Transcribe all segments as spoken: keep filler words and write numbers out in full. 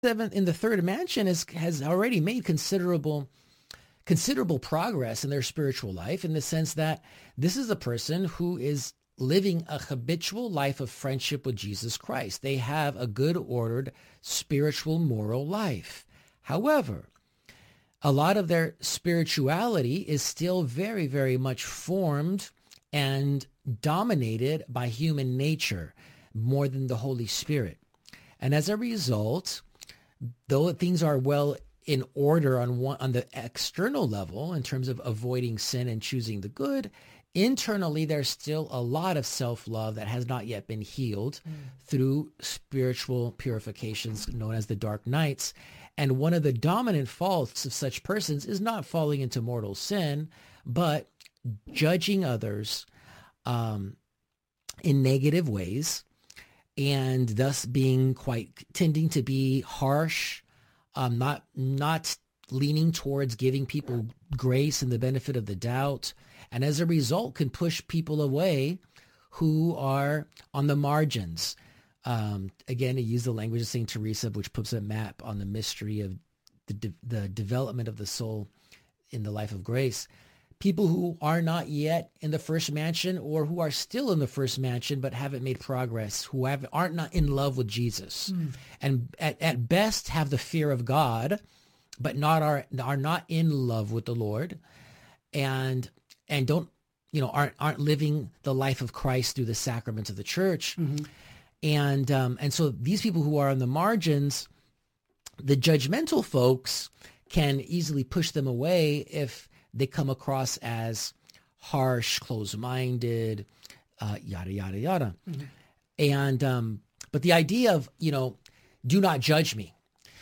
seventh in the third mansion is, has already made considerable considerable progress in their spiritual life, in the sense that this is a person who is living a habitual life of friendship with Jesus Christ. They have a good ordered spiritual moral life. However, a lot of their spirituality is still very, very much formed and dominated by human nature more than the Holy Spirit. And as a result, though things are well in order on one, on the external level in terms of avoiding sin and choosing the good, internally there's still a lot of self-love that has not yet been healed mm. through spiritual purifications known as the dark nights. And one of the dominant faults of such persons is not falling into mortal sin, but judging others um, in negative ways, and thus being quite tending to be harsh, um, not not leaning towards giving people grace and the benefit of the doubt, and as a result can push people away who are on the margins. Um, again, to use the language of Saint Teresa, which puts a map on the mystery of the de- the development of the soul in the life of grace. People who are not yet in the first mansion, or who are still in the first mansion but haven't made progress, who have aren't not in love with Jesus, mm. and at, at best have the fear of God, but not are are not in love with the Lord, and and don't you know aren't aren't living the life of Christ through the sacraments of the church. Mm-hmm. And um, and so these people who are on the margins, the judgmental folks can easily push them away if they come across as harsh, closed-minded, uh, yada, yada, yada. Mm-hmm. And um, but the idea of, you know, do not judge me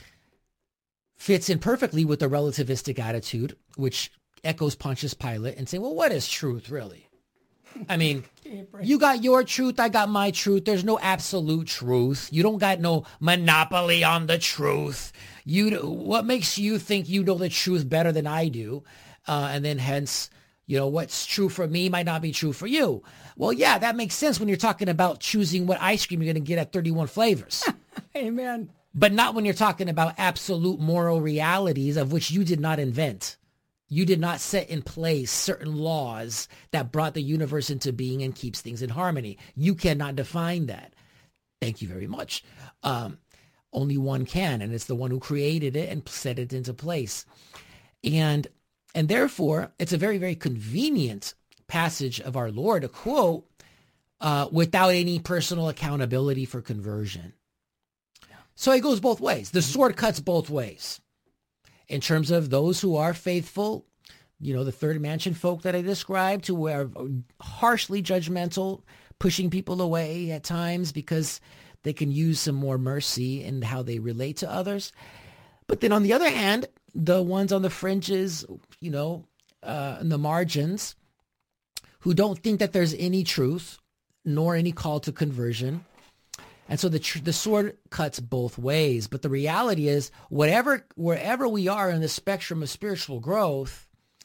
fits in perfectly with the relativistic attitude, which echoes Pontius Pilate and saying, well, what is truth really? I mean, you got your truth, I got my truth. There's no absolute truth. You don't got no monopoly on the truth. You, what makes you think you know the truth better than I do? Uh, and then hence, you know, what's true for me might not be true for you. Well, yeah, that makes sense when you're talking about choosing what ice cream you're going to get at thirty-one flavors. Amen. But not when you're talking about absolute moral realities of which you did not invent. You did not set in place certain laws that brought the universe into being and keeps things in harmony. You cannot define that. Thank you very much. Um, only one can, and it's the one who created it and set it into place. And and therefore, it's a very, very convenient passage of our Lord to quote uh, without any personal accountability for conversion. So it goes both ways. The sword cuts both ways. In terms of those who are faithful, you know, the third mansion folk that I described, who are harshly judgmental, pushing people away at times because they can use some more mercy in how they relate to others. But then on the other hand, the ones on the fringes, you know, uh, in the margins, who don't think that there's any truth nor any call to conversion. And so the tr- the sword cuts both ways. But the reality is, whatever wherever we are in the spectrum of spiritual growth,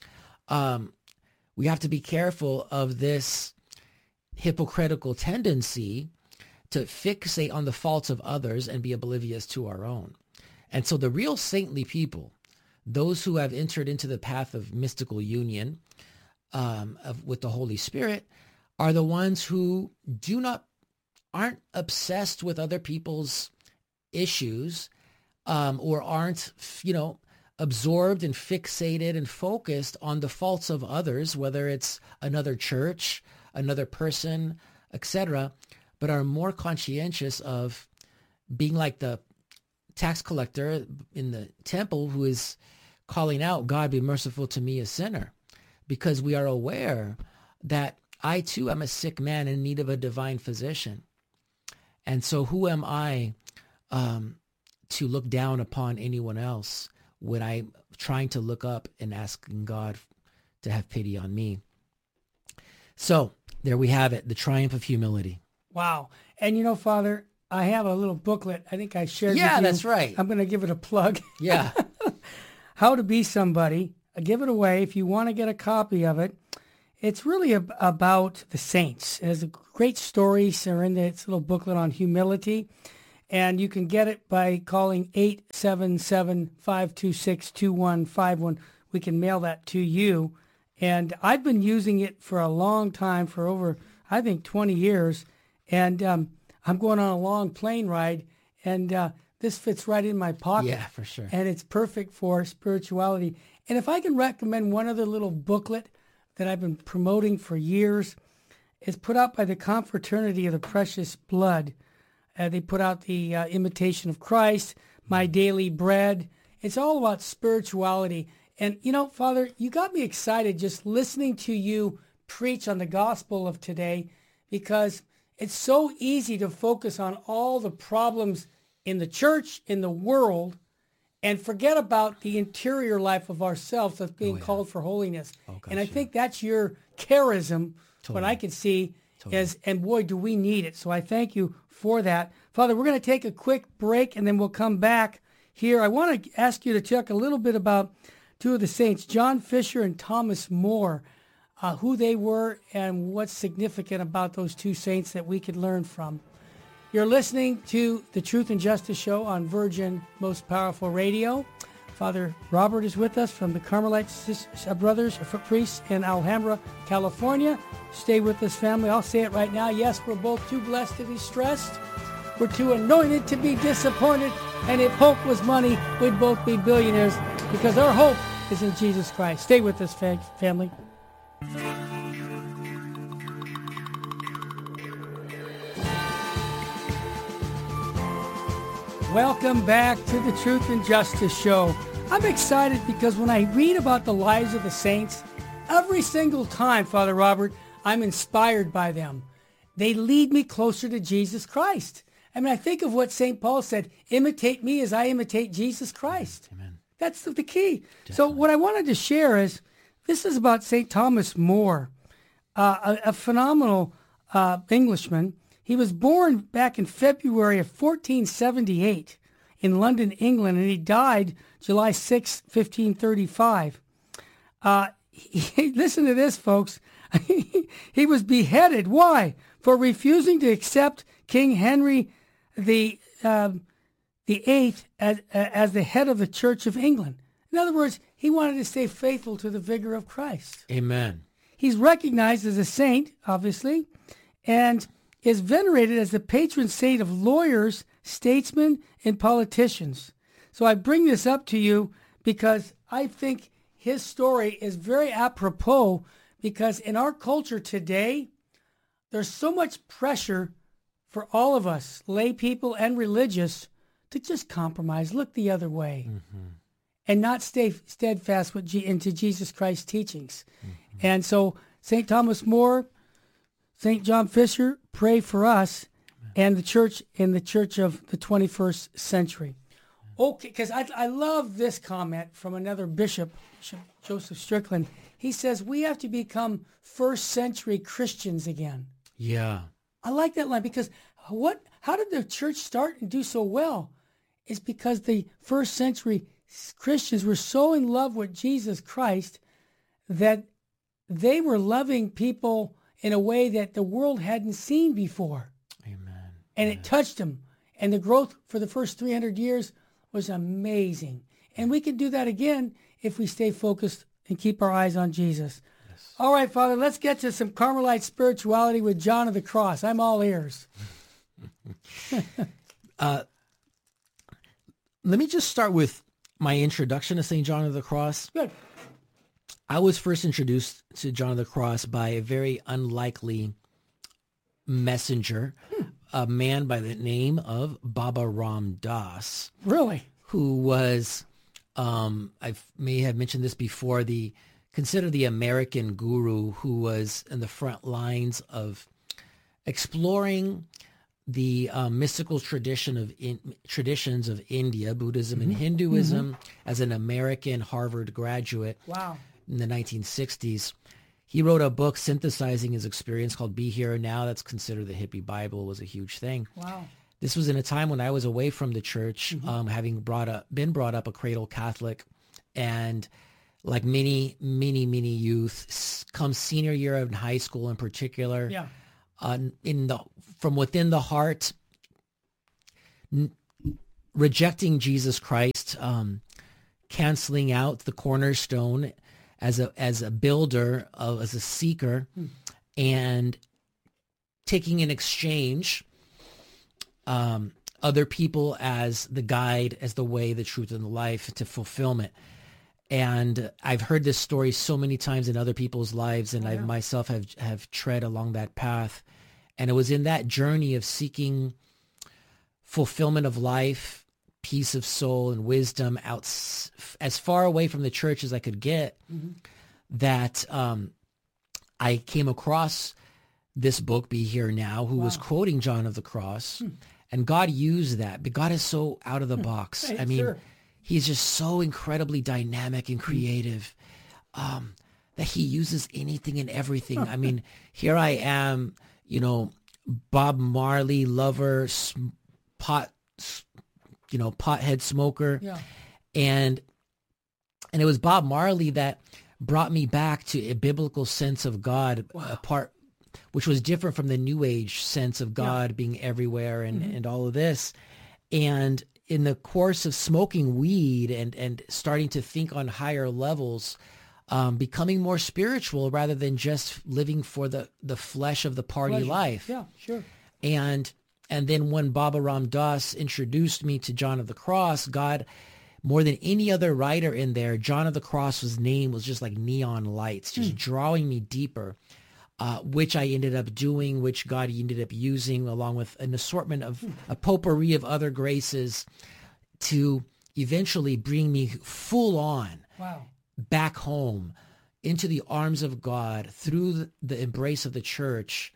um, we have to be careful of this hypocritical tendency to fixate on the faults of others and be oblivious to our own. And so the real saintly people, those who have entered into the path of mystical union um, of, with the Holy Spirit, are the ones who do not aren't obsessed with other people's issues, um, or aren't, you know, absorbed and fixated and focused on the faults of others, whether it's another church, another person, et cetera, but are more conscientious of being like the tax collector in the temple who is calling out, God, be merciful to me, a sinner, because we are aware that I too am a sick man in need of a divine physician. And so who am I um, to look down upon anyone else when I'm trying to look up and asking God to have pity on me? So there we have it, the triumph of humility. Wow. And you know, Father, I have a little booklet I think I shared yeah, with you. Yeah, that's right. I'm going to give it a plug. Yeah. How to Be Somebody. I give it away if you want to get a copy of it. It's really ab- about the saints. There's a great stories are in this little booklet on humility. And you can get it by calling eight seven seven, five two six, two one five one. We can mail that to you. And I've been using it for a long time, for over, I think, twenty years. And um, I'm going on a long plane ride, and uh, this fits right in my pocket. Yeah, for sure. And it's perfect for spirituality. And if I can recommend one other little booklet that I've been promoting for years, it's put out by the Confraternity of the Precious Blood. Uh, they put out the uh, Imitation of Christ, My Daily Bread. It's all about spirituality. And, you know, Father, you got me excited just listening to you preach on the gospel of today, because it's so easy to focus on all the problems in the church, in the world, and forget about the interior life of ourselves that's being oh, yeah. called for holiness. Oh, gosh, and I yeah. think that's your charism, Totally. what I can see Totally. is, and boy, do we need it. So I thank you for that. Father, we're going to take a quick break, and then we'll come back here. I want to ask you to talk a little bit about two of the saints, John Fisher and Thomas More, uh, who they were and what's significant about those two saints that we could learn from. You're listening to the Truth and Justice Show on Virgin Most Powerful Radio. Father Robert is with us from the Carmelite Sis- uh, Brothers uh, Priests in Alhambra, California. Stay with us, family. I'll say it right now. Yes, we're both too blessed to be stressed. We're too anointed to be disappointed. And if hope was money, we'd both be billionaires, because our hope is in Jesus Christ. Stay with us, fa- family. Welcome back to the Truth and Justice Show. I'm excited because when I read about the lives of the saints, every single time, Father Robert, I'm inspired by them. They lead me closer to Jesus Christ. I mean, I think of what Saint Paul said, imitate me as I imitate Jesus Christ. Amen. That's the, the key. Definitely. So what I wanted to share is, this is about Saint Thomas More, uh, a, a phenomenal uh, Englishman. He was born back in February of fourteen seventy-eight in London, England, and he died July sixth, fifteen thirty-five. Uh, he, listen to this, folks. He was beheaded. Why? For refusing to accept King Henry the um, the eighth as, as the head of the Church of England. In other words, he wanted to stay faithful to the vigor of Christ. Amen. He's recognized as a saint, obviously, and is venerated as the patron saint of lawyers, statesmen, and politicians. So I bring this up to you because I think his story is very apropos, because in our culture today, there's so much pressure for all of us, lay people and religious, to just compromise, look the other way, mm-hmm. and not stay steadfast with G- into Jesus Christ's teachings. Mm-hmm. And so Saint Thomas More, Saint John Fisher, pray for us and the church in the church of the twenty-first century. Okay, because I, I love this comment from another bishop, Bishop Joseph Strickland. He says, we have to become first century Christians again. Yeah. I like that line, because what? How did the church start and do so well? It's because the first century Christians were so in love with Jesus Christ that they were loving people in a way that the world hadn't seen before. Amen. And Amen. It touched them. And the growth for the first three hundred years was amazing. And we can do that again if we stay focused and keep our eyes on Jesus. Yes. All right, Father, let's get to some Carmelite spirituality with John of the Cross. I'm all ears. uh, let me just start with my introduction to Saint John of the Cross. Good. I was first introduced to John of the Cross by a very unlikely messenger, hmm. a man by the name of Baba Ram Das. Really? Who was, um, I may have mentioned this before, the considered the American guru who was in the front lines of exploring the uh, mystical tradition of in, traditions of India, Buddhism mm-hmm. and Hinduism, mm-hmm. as an American Harvard graduate. Wow. In the nineteen sixties. He wrote a book synthesizing his experience called Be Here and Now. That's considered the hippie Bible, was a huge thing. Wow. This was in a time when I was away from the church, mm-hmm. um, having brought up, been brought up a cradle Catholic, and like many, many, many youth, come senior year of high school in particular, yeah. uh, in the from within the heart, n- rejecting Jesus Christ, um, canceling out the cornerstone as a as a builder, of, as a seeker, hmm. and taking in exchange um, other people as the guide, as the way, the truth, and the life to fulfillment. And I've heard this story so many times in other people's lives, and oh, yeah. I myself have, have tread along that path. And it was in that journey of seeking fulfillment of life, peace of soul, and wisdom out as far away from the church as I could get, mm-hmm. that um, I came across this book, Be Here Now, who wow. was quoting John of the Cross. Hmm. And God used that. But God is so out of the box. Right, I mean, sure. He's just so incredibly dynamic and creative um, that he uses anything and everything. I mean, here I am, you know, Bob Marley lover, pot, you know, pothead smoker. Yeah. And and it was Bob Marley that brought me back to a biblical sense of God, wow. a part, which was different from the New Age sense of God yeah. being everywhere and, mm-hmm. and all of this. And in the course of smoking weed and, and starting to think on higher levels, um, becoming more spiritual rather than just living for the, the flesh of the party Pleasure. life. Yeah, sure. And and then when Baba Ram Das introduced me to John of the Cross, God, more than any other writer in there, John of the Cross's name was just like neon lights, just mm. drawing me deeper. Uh, which I ended up doing, which God ended up using along with an assortment of a potpourri of other graces to eventually bring me full on wow. back home into the arms of God through the, the embrace of the church,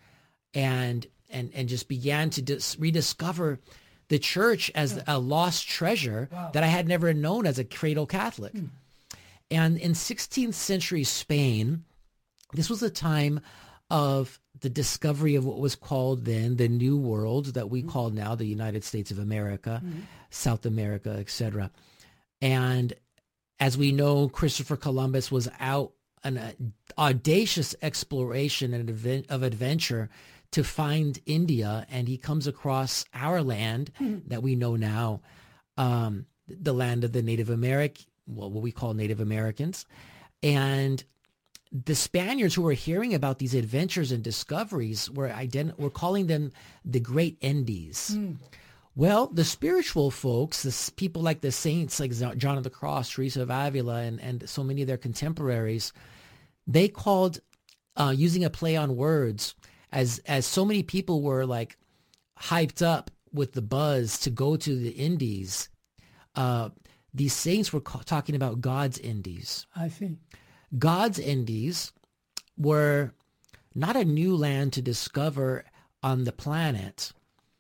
and and and just began to dis- rediscover the church as yeah. a lost treasure wow. that I had never known as a cradle Catholic. Hmm. And in sixteenth century Spain, this was a time of the discovery of what was called then the New World that we mm-hmm. call now the United States of America, mm-hmm. South America, et cetera. And as we know, Christopher Columbus was out on an audacious exploration and advent, of adventure to find India, and he comes across our land mm-hmm. that we know now, um, the land of the Native American, well, what we call Native Americans, and the Spaniards who were hearing about these adventures and discoveries were ident- were calling them the Great Indies. Mm. Well, the spiritual folks, the people like the saints, like John of the Cross, Teresa of Avila, and, and so many of their contemporaries, they called, uh, using a play on words, as as so many people were like hyped up with the buzz to go to the Indies, uh, these saints were ca- talking about God's Indies. I see. God's Indies were not a new land to discover on the planet,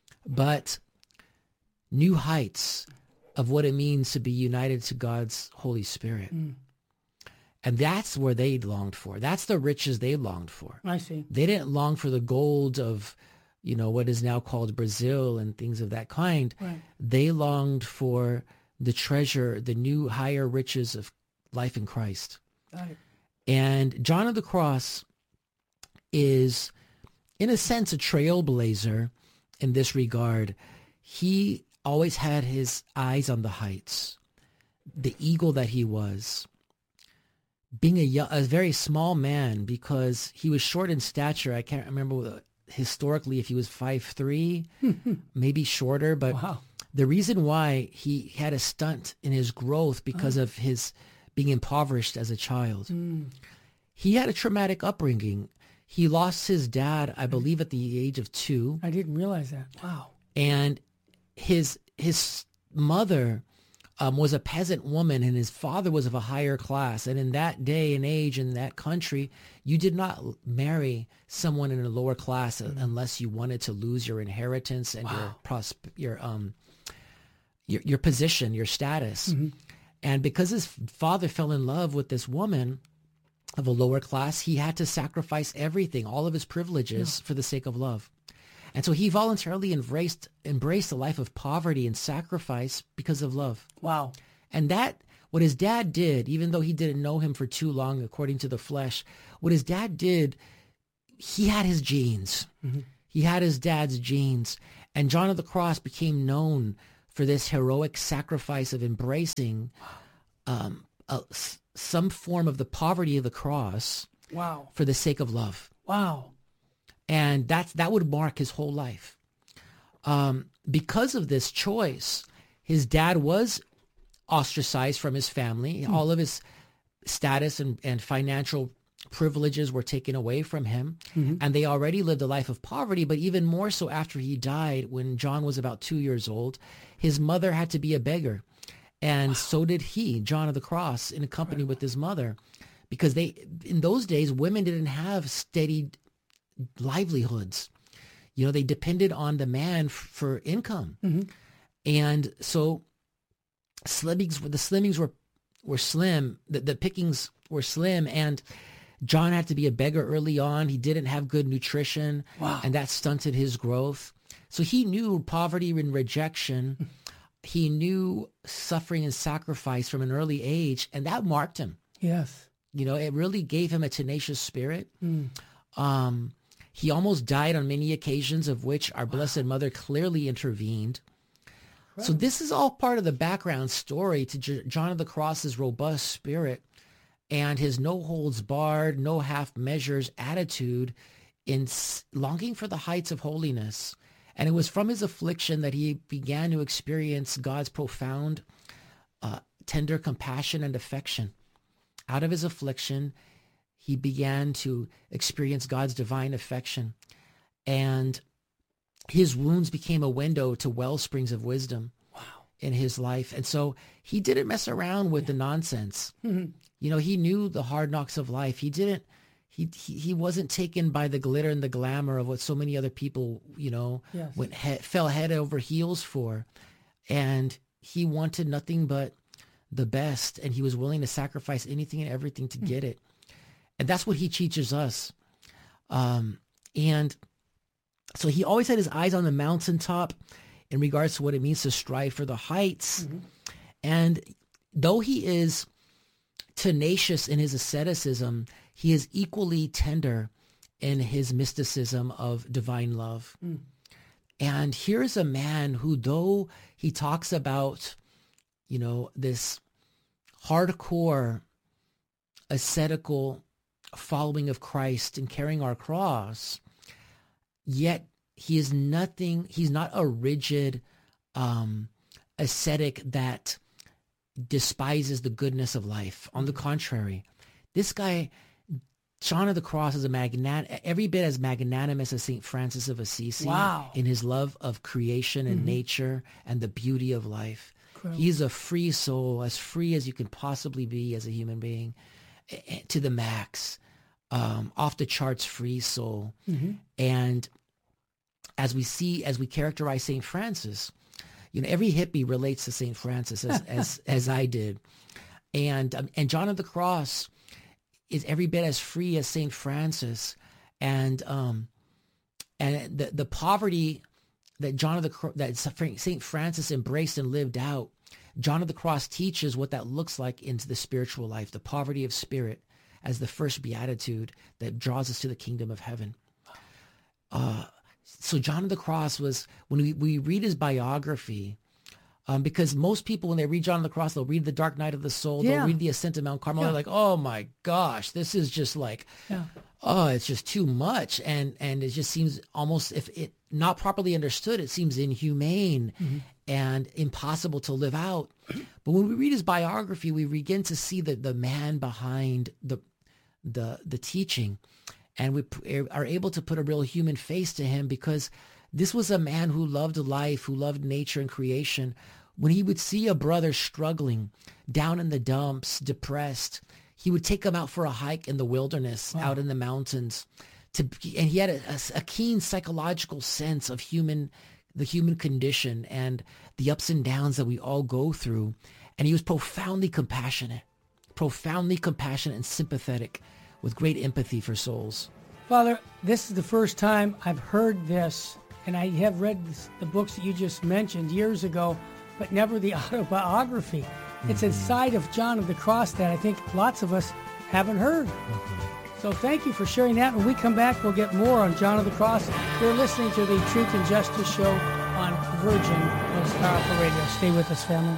but new heights of what it means to be united to God's Holy Spirit. Mm. And that's where they longed for. That's the riches they longed for. I see. They didn't long for the gold of, you know, what is now called Brazil and things of that kind. Right. They longed for the treasure, the new higher riches of life in Christ. Got it. And John of the Cross is, in a sense, a trailblazer in this regard. He always had his eyes on the heights, the eagle that he was, being a, young, a very small man because he was short in stature. I can't remember historically if he was five three, maybe shorter, but wow. the reason why he had a stunt in his growth because oh. of his being impoverished as a child. Mm. He had a traumatic upbringing. He lost his dad, I believe, at the age of two. I didn't realize that. Wow. And his his mother um, was a peasant woman, and his father was of a higher class. And in that day and age, in that country, you did not marry someone in a lower class mm. unless you wanted to lose your inheritance and wow. your prosp- your um your your position, your status. Mm-hmm. And because his father fell in love with this woman of a lower class, he had to sacrifice everything, all of his privileges, yeah. for the sake of love. And so he voluntarily embraced embraced a life of poverty and sacrifice because of love. Wow. And that, what his dad did, even though he didn't know him for too long, according to the flesh, what his dad did, he had his genes. Mm-hmm. He had his dad's genes. And John of the Cross became known for this heroic sacrifice of embracing um, a, some form of the poverty of the cross Wow. for the sake of love. Wow. And that's, that would mark his whole life. Um, because of this choice, his dad was ostracized from his family. Mm. All of his status and, and financial privileges were taken away from him. Mm-hmm. And they already lived a life of poverty, but even more so after he died, when John was about two years old, his mother had to be a beggar. And wow. so did he, John of the Cross, in company with his mother, because they, in those days, women didn't have steady livelihoods. You know, they depended on the man f- for income. Mm-hmm. And so Slimmings, the Slimmings were, were slim, the, the pickings were slim, and John had to be a beggar early on. He didn't have good nutrition, wow. and that stunted his growth. So he knew poverty and rejection. He knew suffering and sacrifice from an early age, and that marked him. Yes. You know, it really gave him a tenacious spirit. Mm. Um, he almost died on many occasions, of which our wow. Blessed Mother clearly intervened. Right. So this is all part of the background story to J- John of the Cross's robust spirit and his no holds barred, no half measures attitude in s- longing for the heights of holiness. And it was from his affliction that he began to experience God's profound, uh, tender compassion and affection. Out of his affliction, he began to experience God's divine affection. And his wounds became a window to well springs of wisdom wow. in his life. And so he didn't mess around with yeah. the nonsense. Mm-hmm. You know, he knew the hard knocks of life. He didn't, he, he, he wasn't taken by the glitter and the glamour of what so many other people, you know, yes. went he- fell head over heels for. And he wanted nothing but the best. And he was willing to sacrifice anything and everything to mm-hmm. get it. And that's what he teaches us. Um, and so he always had his eyes on the mountaintop in regards to what it means to strive for the heights. Mm-hmm. And though he is tenacious in his asceticism, he is equally tender in his mysticism of divine love. Mm. And here's a man who, though he talks about, you know, this hardcore ascetical following of Christ and carrying our cross, yet he is nothing, he's not a rigid um, ascetic that despises the goodness of life. On the contrary, this guy, John of the Cross, is a magnan- every bit as magnanimous as Saint Francis of Assisi wow. in his love of creation and mm-hmm. nature and the beauty of life. Incredible. He's a free soul, as free as you can possibly be as a human being, to the max, um, off the charts free soul. Mm-hmm. And as we see, as we characterize Saint Francis, you know, every hippie relates to Saint Francis as as, as I did. And um, and John of the Cross is every bit as free as Saint Francis. And um, and the, the poverty that John of the that Saint Francis embraced and lived out, John of the Cross teaches what that looks like into the spiritual life, the poverty of spirit as the first beatitude that draws us to the kingdom of heaven. Uh, so John of the Cross was, when we, we read his biography, um, because most people, when they read John of the Cross, they'll read The Dark Night of the Soul, yeah. they'll read The Ascent of Mount Carmel, yeah. they're like, oh my gosh, this is just like, yeah. oh, it's just too much. And, and it just seems almost, if it not properly understood, it seems inhumane mm-hmm. and impossible to live out. But when we read his biography, we begin to see the, the man behind the, the, the teaching. And we are able to put a real human face to him, because this was a man who loved life, who loved nature and creation. When he would see a brother struggling down in the dumps, depressed, he would take him out for a hike in the wilderness, wow. out in the mountains. To, and he had a, a, a keen psychological sense of human, the human condition and the ups and downs that we all go through. And he was profoundly compassionate, profoundly compassionate and sympathetic, with great empathy for souls. Father, this is the first time I've heard this, and I have read this, the books that you just mentioned years ago, but never the autobiography. Mm-hmm. It's a side of John of the Cross that I think lots of us haven't heard. Mm-hmm. So thank you for sharing that. When we come back, we'll get more on John of the Cross. You're listening to the Truth and Justice Show on Virgin Most Powerful Radio. Stay with us, family.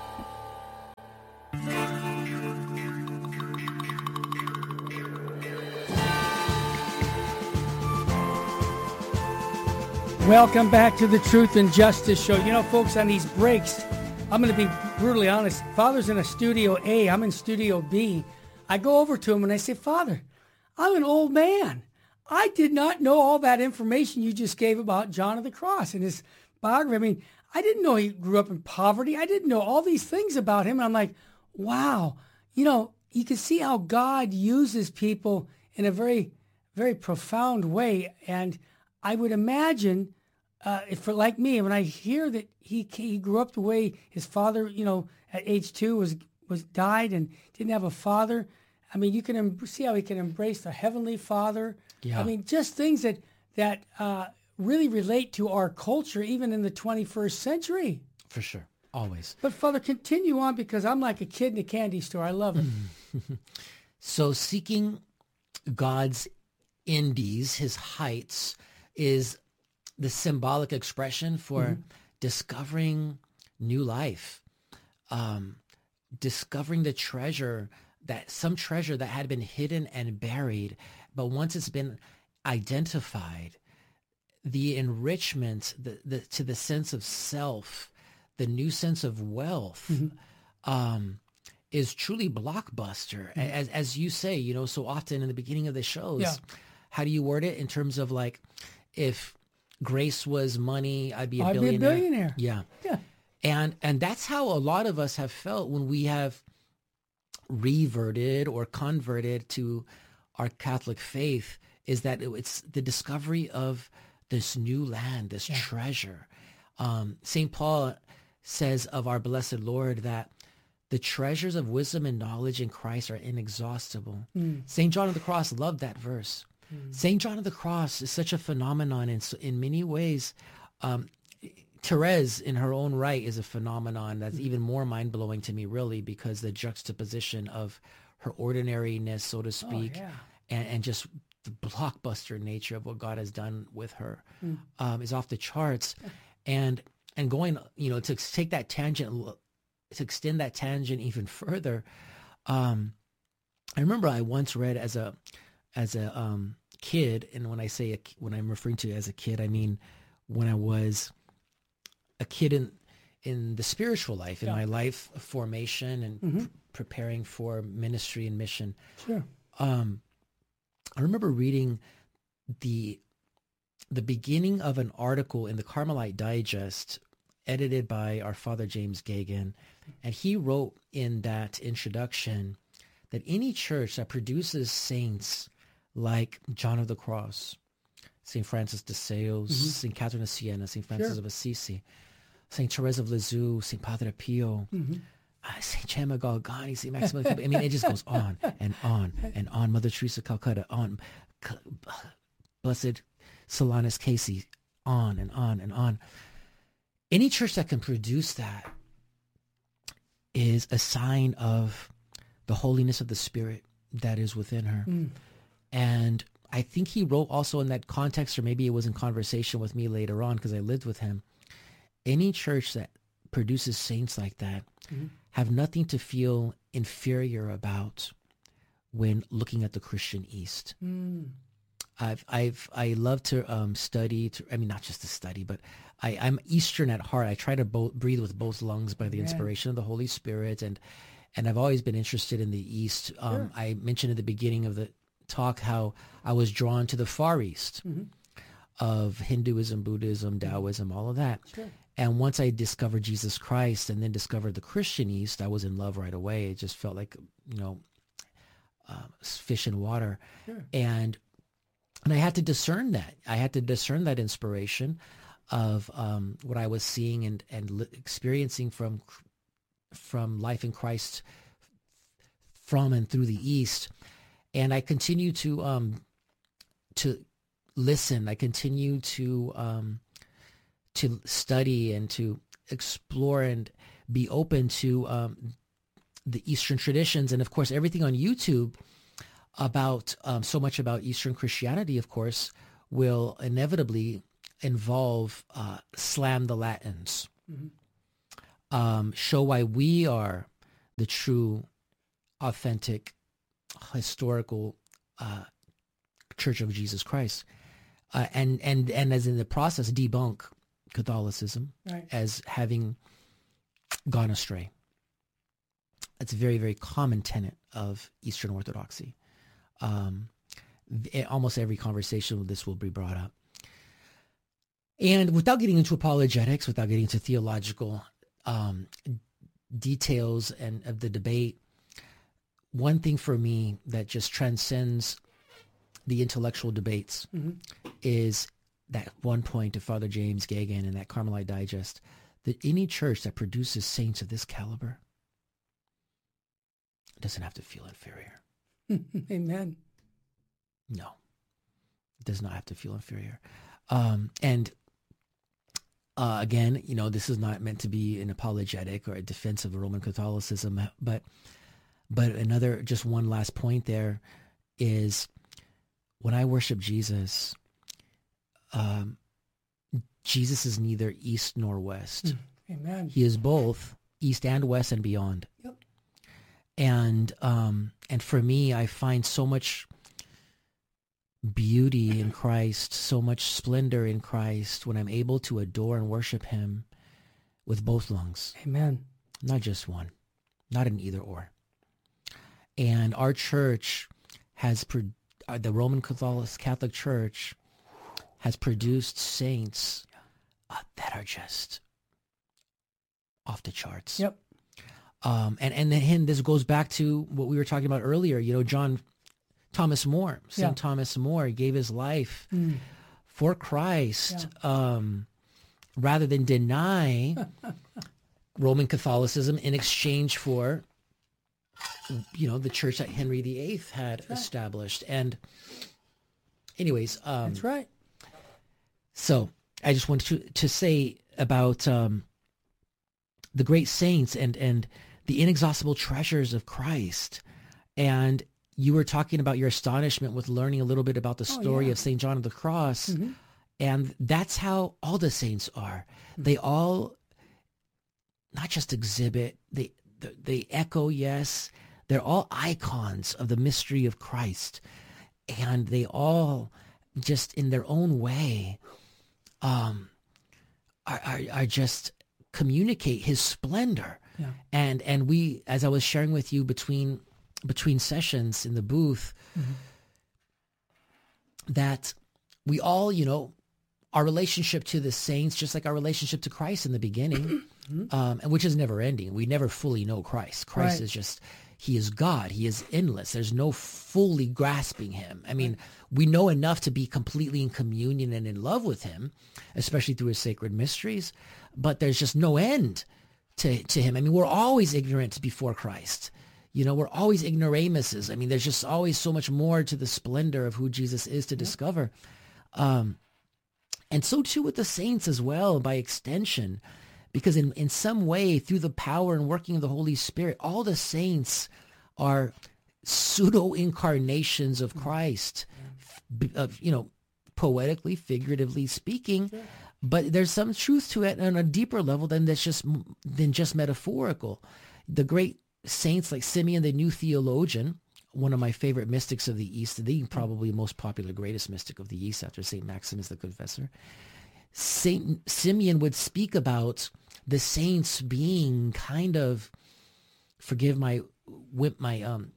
Welcome back to the Truth and Justice Show. You know, folks, on these breaks, I'm going to be brutally honest. Father's in a Studio A. I'm in Studio B. I go over to him and I say, Father, I'm an old man. I did not know all that information you just gave about John of the Cross and his biography. I mean, I didn't know he grew up in poverty. I didn't know all these things about him. And I'm like, wow, you know, you can see how God uses people in a very, very profound way. And I would imagine, uh, if for like me, when I hear that he he grew up the way his father, you know, at age two was was died and didn't have a father. I mean, you can em- see how he can embrace the Heavenly Father. Yeah. I mean, just things that that uh, really relate to our culture, even in the twenty-first century. For sure, always. But Father, continue on, because I'm like a kid in a candy store. I love it. So seeking God's indies, his heights, is the symbolic expression for mm-hmm. discovering new life, um, discovering the treasure, that some treasure that had been hidden and buried, but once it's been identified, the enrichment the, the, to the sense of self, the new sense of wealth, mm-hmm. um, is truly blockbuster. Mm-hmm. As as you say, you know, so often in the beginning of the shows, yeah. how do you word it in terms of like, if grace was money, I'd be a I'd billionaire. be a billionaire. Yeah. Yeah. And and that's how a lot of us have felt when we have reverted or converted to our Catholic faith, is that it's the discovery of this new land, this yeah. treasure. Um, Saint Paul says of our blessed Lord that the treasures of wisdom and knowledge in Christ are inexhaustible. Mm. Saint John of the Cross loved that verse. Mm. Saint John of the Cross is such a phenomenon in, in many ways. Um, Therese in her own right is a phenomenon that's mm. even more mind-blowing to me, really, because the juxtaposition of her ordinariness, so to speak, oh, yeah. and, and just the blockbuster nature of what God has done with her mm. um, is off the charts. And and going, you know, to take that tangent, to extend that tangent even further, um, I remember I once read as a as a um, kid, and when I say a, when I'm referring to as a kid, I mean when I was a kid in in the spiritual life, in yeah. my life formation and mm-hmm. pr- preparing for ministry and mission. Sure. Um, I remember reading the the beginning of an article in the Carmelite Digest, edited by our Father James Gagan, and he wrote in that introduction that any church that produces saints like John of the Cross, Saint Francis de Sales, mm-hmm. Saint Catherine of Siena, Saint Francis sure. of Assisi, Saint Therese of Lisieux, Saint Padre Pio, mm-hmm. uh, Saint Chama Galgani, Saint Maximilian. I mean, it just goes on and on and on. Mother Teresa Calcutta, on. Blessed Solanus Casey, on and on and on. Any church that can produce that is a sign of the holiness of the Spirit that is within her. Mm. And I think he wrote also in that context, or maybe it was in conversation with me later on because I lived with him, any church that produces saints like that mm-hmm. have nothing to feel inferior about when looking at the Christian East. Mm. I've I've I love to um, study. To, I mean, not just to study, but I, I'm Eastern at heart. I try to bo- breathe with both lungs by the yeah. inspiration of the Holy Spirit, and and I've always been interested in the East. Um, sure. I mentioned at the beginning of the talk how I was drawn to the Far East mm-hmm. of Hinduism, Buddhism, Taoism, all of that. Sure. And once I discovered Jesus Christ, and then discovered the Christian East, I was in love right away. It just felt like, you know, uh, fish in water, sure. and. And I had to discern that. I had to discern that inspiration of um, what I was seeing and, and li- experiencing from from life in Christ from and through the East. And I continue to um, to listen. I continue to um, to study and to explore and be open to um, the Eastern traditions. And of course, everything on YouTube about um, so much about Eastern Christianity, of course, will inevitably involve uh, slam the Latins, mm-hmm. um, show why we are the true, authentic, historical uh, Church of Jesus Christ, uh, and and and as in the process debunk Catholicism right. as having gone astray. It's a very, very common tenet of Eastern Orthodoxy. Um, almost every conversation with this will be brought up. And without getting into apologetics, without getting into theological um, details and of the debate, one thing for me that just transcends the intellectual debates mm-hmm. is that one point of Father James Geoghegan in that Carmelite Digest, that any church that produces saints of this caliber doesn't have to feel inferior. Amen. No, it does not have to feel inferior. Um, and uh, again, you know, this is not meant to be an apologetic or a defense of Roman Catholicism, but but another, just one last point there is when I worship Jesus, um, Jesus is neither east nor west. Amen. He is both east and west and beyond. Yep. And um, and for me, I find so much beauty in Christ, so much splendor in Christ when I'm able to adore and worship him with both lungs. Amen. Not just one, not an either or. And our church has, pro- uh, the Roman Catholic Catholic Church has produced saints uh, that are just off the charts. Yep. Um, and, and then this goes back to what we were talking about earlier. You know, John Thomas More, Saint Yeah. Thomas More gave his life mm. for Christ yeah. um, rather than deny Roman Catholicism in exchange for, you know, the church that Henry the Eighth had That's right. established. And anyways. Um, That's right. So I just wanted to, to say about um, the great saints and, and the inexhaustible treasures of Christ. And you were talking about your astonishment with learning a little bit about the story oh, yeah. of Saint John of the Cross. Mm-hmm. And that's how all the saints are. Mm-hmm. They all not just exhibit, they, they echo, yes. They're all icons of the mystery of Christ. And they all just in their own way um, are, are, are just communicate his splendor. Yeah. And and we, as I was sharing with you between between sessions in the booth, mm-hmm. that we all, you know, our relationship to the saints, just like our relationship to Christ in the beginning, mm-hmm. um, and which is never ending. We never fully know Christ. Christ right. is just, he is God. He is endless. There's no fully grasping him. I mean, right. we know enough to be completely in communion and in love with him, especially through his sacred mysteries, but there's just no end to, to him. I mean, we're always ignorant before Christ. You know, we're always ignoramuses. I mean, there's just always so much more to the splendor of who Jesus is to yeah. discover. Um, and so too with the saints as well, by extension, because in, in some way, through the power and working of the Holy Spirit, all the saints are pseudo-incarnations of Christ, yeah. uh, you know, poetically, figuratively speaking. Sure. But there's some truth to it on a deeper level than that's just than just metaphorical. The great saints like Simeon, the new theologian, one of my favorite mystics of the East, the probably most popular, greatest mystic of the East after Saint Maximus the Confessor. Saint Simeon would speak about the saints being kind of, forgive my my um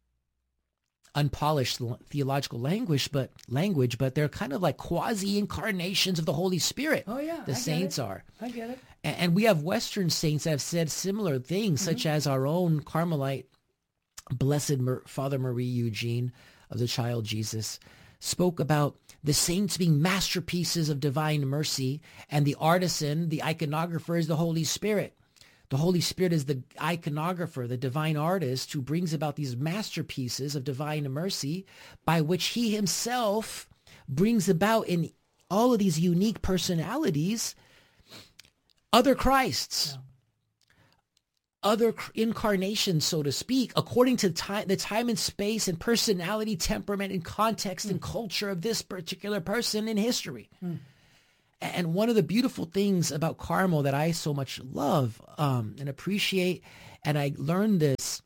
unpolished theological language, but language, but they're kind of like quasi-incarnations of the Holy Spirit. Oh yeah, the I saints get it. are. I get it. And, and we have Western saints that have said similar things, mm-hmm. such as our own Carmelite, Blessed Mer- Father Marie Eugene of the Child Jesus, spoke about the saints being masterpieces of divine mercy, and the artisan, the iconographer, is the Holy Spirit. The Holy Spirit is the iconographer, the divine artist who brings about these masterpieces of divine mercy by which he himself brings about in all of these unique personalities other Christs, yeah. other incarnations, so to speak, according to time, the time and space and personality, temperament and context mm. and culture of this particular person in history. Mm. And one of the beautiful things about Carmel that I so much love um, and appreciate, and I learned this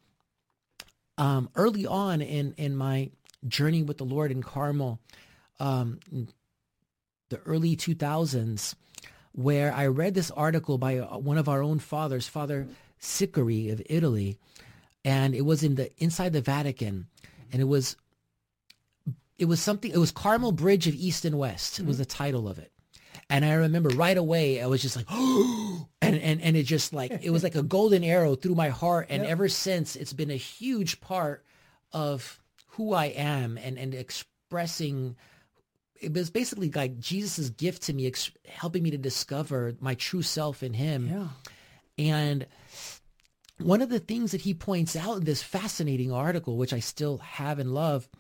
um, early on in, in my journey with the Lord in Carmel, um, in the early two thousands, where I read this article by one of our own fathers, Father Sicari of Italy, and it was in the inside the Vatican, and it was it was something. It was Carmel Bridge of East and West. It was the title of it, and I remember right away I was just like, oh, and and and it just like it was like a golden arrow through my heart, and yep. ever since it's been a huge part of who I am, and and expressing. It was basically like Jesus's gift to me, ex- helping me to discover my true self in him. Yeah. And one of the things that he points out in this fascinating article, which I still have and love,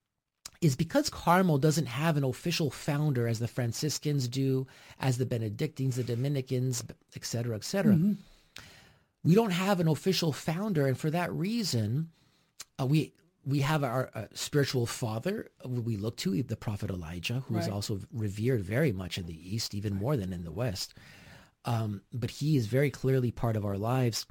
is because Carmel doesn't have an official founder as the Franciscans do, as the Benedictines, the Dominicans, et cetera, et cetera. Mm-hmm. We don't have an official founder. And for that reason, uh, we... We have our uh, spiritual father we look to, the prophet Elijah, who right. is also revered very much in the East, even more than in the West. Um, but he is very clearly part of our lives.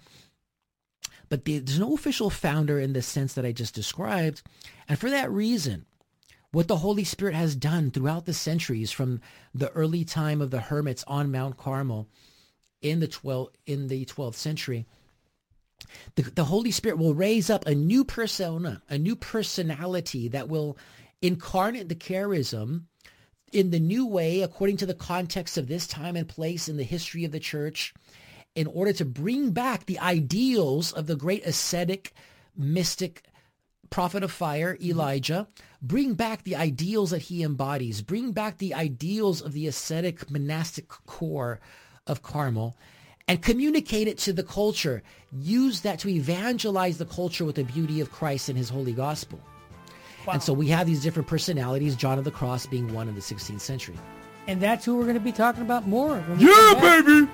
But the, there's no official founder in the sense that I just described. And for that reason, what the Holy Spirit has done throughout the centuries, from the early time of the hermits on Mount Carmel in the twelfth, in the twelfth century, The, the Holy Spirit will raise up a new persona, a new personality that will incarnate the charism in the new way, according to the context of this time and place in the history of the church, in order to bring back the ideals of the great ascetic, mystic prophet of fire, Elijah, bring back the ideals that he embodies, bring back the ideals of the ascetic monastic core of Carmel, and communicate it to the culture. Use that to evangelize the culture with the beauty of Christ and his holy gospel. Wow. And so we have these different personalities, John of the Cross being one in the sixteenth century. And that's who we're going to be talking about more. Yeah, baby!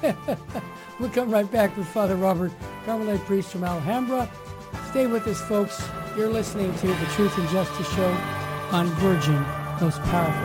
We'll come right back with Father Robert, Carmelite priest from Alhambra. Stay with us, folks. You're listening to the Truth and Justice Show on Virgin, most powerful